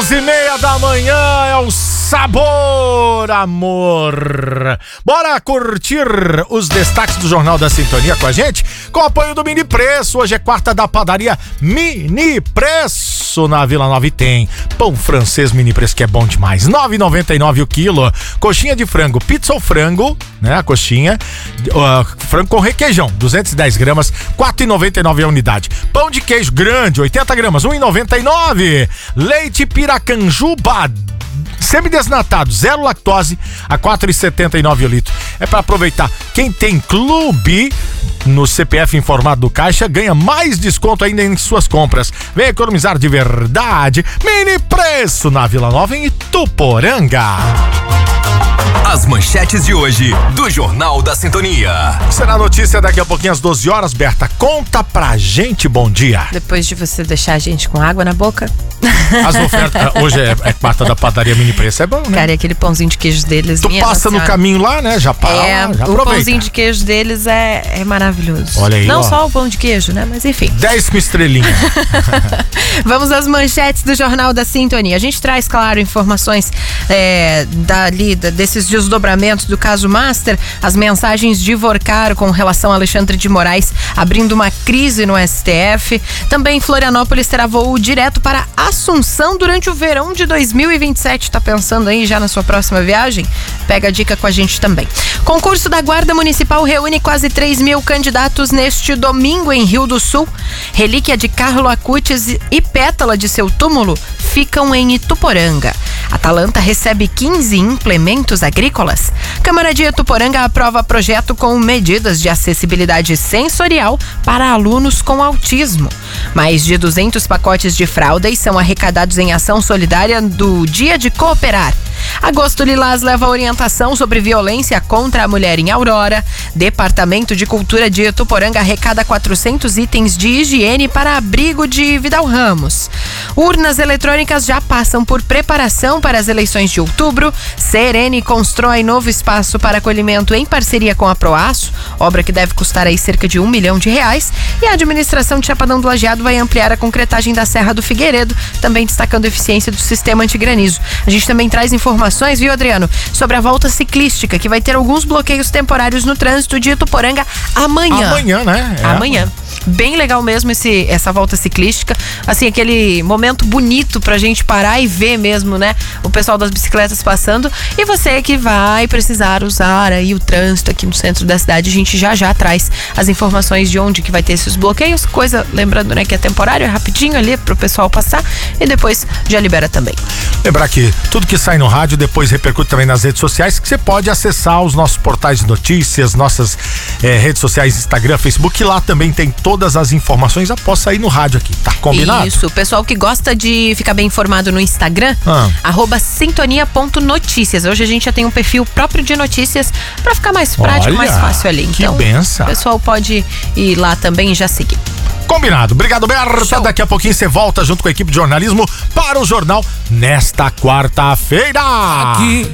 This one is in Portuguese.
11:30 da manhã é o Sabor Amor. Bora curtir os destaques do Jornal da Sintonia com a gente? Com o apoio do Mini Preço. Hoje é quarta da padaria Mini Preço. Na Vila Nova tem pão francês Mini Preço, que é bom demais. R$ 9,99 o quilo. Coxinha de frango, pizza ou frango, né? A coxinha, frango com requeijão, 210 gramas, R$ 4,99 a unidade. Pão de queijo grande, 80 gramas, R$ 1,99. Leite Piracanjuba semidesnatado, zero lactose, a R$ 4,79 o litro. É para aproveitar. Quem tem clube no CPF informado do Caixa ganha mais desconto ainda em suas compras. Vem economizar de verdade. Mini Preço na Vila Nova, em Ituporanga. As manchetes de hoje do Jornal da Sintonia. Será notícia daqui a pouquinho às 12 horas, Berta. Conta pra gente, bom dia. Depois de você deixar a gente com água na boca. As ofertas, hoje é quarta da padaria Mini Preço, é bom, né? Cara, e aquele pãozinho de queijo deles, tu passa no caminho lá, né? Já para, já o aproveita. Pãozinho de queijo deles é maravilhoso. Olha aí, não ó. só o pão de queijo, né? Mas enfim. 10 com estrelinha. Vamos às manchetes do Jornal da Sintonia. A gente traz, claro, informações desses desdobramentos do caso Master, as mensagens de Vorcaro com relação a Alexandre de Moraes abrindo uma crise no STF. Também Florianópolis terá voo direto para Assunção durante o verão de 2027. Tá pensando aí já na sua próxima viagem? Pega a dica com a gente também. Concurso da Guarda Municipal reúne quase 3.000 candidatos neste domingo em Rio do Sul. Relíquia de Carlo Acutis e pétala de seu túmulo ficam em Ituporanga. Atalanta recebe 15 implementos agrícolas. Câmara de Ituporanga aprova projeto com medidas de acessibilidade sensorial para alunos com autismo. Mais de 200 pacotes de fraldas são arrecadados em ação solidária do Dia de Cooperar. Agosto Lilás leva orientação sobre violência contra a mulher em Aurora. Departamento de Cultura de Ituporanga arrecada 400 itens de higiene para abrigo de Vidal Ramos. Urnas eletrônicas já passam por preparação para as eleições de outubro. Serene constrói novo espaço para acolhimento em parceria com a Proaço, obra que deve custar aí cerca de R$1 milhão. E a administração de Chapadão do Lajeado vai ampliar a concretagem da Serra do Figueiredo, também destacando a eficiência do sistema antigranizo. A gente também traz informações, viu, Adriano, sobre a volta ciclística, que vai ter alguns bloqueios temporários no trânsito de Ituporanga amanhã. Amanhã, né? Amanhã. Bem legal mesmo essa volta ciclística, assim, aquele momento bonito pra gente parar e ver mesmo, né, o pessoal das bicicletas passando. E você que vai precisar usar aí o trânsito aqui no centro da cidade, a gente já traz as informações de onde que vai ter esses bloqueios, lembrando, né, que é temporário, é rapidinho ali pro pessoal passar e depois já libera também. Lembrar que tudo que sai no rádio depois repercute também nas redes sociais, que você pode acessar os nossos portais de notícias, nossas redes sociais, Instagram, Facebook, e lá também tem todas as informações após sair no rádio aqui, tá combinado? Isso, o pessoal que gosta de ficar bem informado no Instagram, @sintonia.notícias. Hoje a gente já tem um perfil próprio de notícias pra ficar mais prático, mais fácil ali. Então, que benção. O pessoal pode ir lá também e já seguir. Combinado. Obrigado, Berta. Show. Daqui a pouquinho você volta junto com a equipe de jornalismo para o jornal nesta quarta-feira. Aqui